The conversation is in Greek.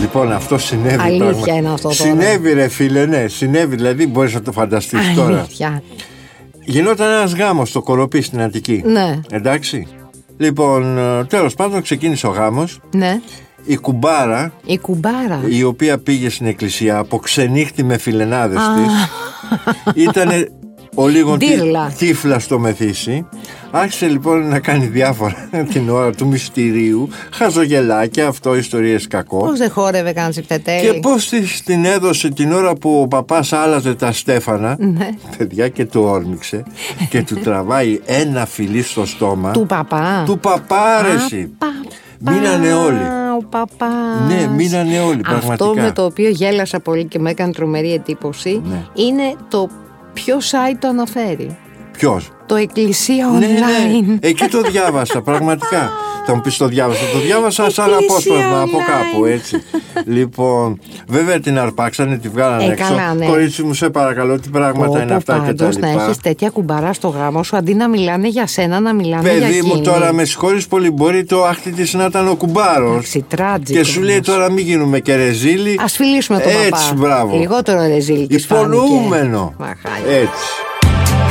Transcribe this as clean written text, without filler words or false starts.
Λοιπόν, αυτό συνέβη. Αλήθεια είναι αυτό τώρα. Συνέβη, ρε φίλε, ναι, συνέβη. Δηλαδή, μπορείς να το φανταστείς τώρα. Αλήθεια. Γινόταν ένας γάμος στο Κοροπή στην Αττική. Ναι. Εντάξει. Λοιπόν, τέλος πάντων ξεκίνησε ο γάμος. Ναι. Η κουμπάρα, η οποία πήγε στην εκκλησία από ξενύχτη με φιλενάδες της, ήτανε ο λίγο τύφλα στο μεθύσι. Άρχισε λοιπόν να κάνει διάφορα την ώρα του μυστηρίου, χαζογελάκια, αυτό, ιστορίες κακό. Πώς δεν χόρευε καν τσιπτετέλη. Και πώς την έδωσε την ώρα που ο παπάς άλλαζε τα στέφανα. Ναι. Παιδιά, και του όρμηξε και του τραβάει ένα φιλί στο στόμα. Του παπά. Του παπάρεση. Μείνανε όλοι. Ο παπάς. Ναι, μείνανε όλοι, πραγματικά. Αυτό με το οποίο γέλασα πολύ και με έκανε τρομερή εντύπωση, ναι, είναι το ποιο site το αναφέρει. Ποιος? Το Εκκλησία Online. Ναι. Εκεί το διάβασα, πραγματικά. Θα μου πεις το διάβασα σαν απόσπασμα από κάπου, έτσι. Λοιπόν, βέβαια την αρπάξανε, τη βγάλανε έξω. Καλά, ναι. Κορίτσι μου, σε παρακαλώ, τι πράγματα είναι αυτά και τα λοιπά. Να έχεις τέτοια κουμπαρά στο γάμο σου, αντί να μιλάνε για σένα, να μιλάνε για εκείνη. Παιδί μου, τώρα με συγχωρείς πολύ, μπορεί το άχτη της να ήταν ο κουμπάρος. Και σου λέει τώρα μην γίνουμε και ρεζίλι. Ας φιλήσουμε τον παπά. Έτσι, μπράβο. Λιγότερο ρεζίλι της φάνηκε. Υπονοούμενο. Έτσι.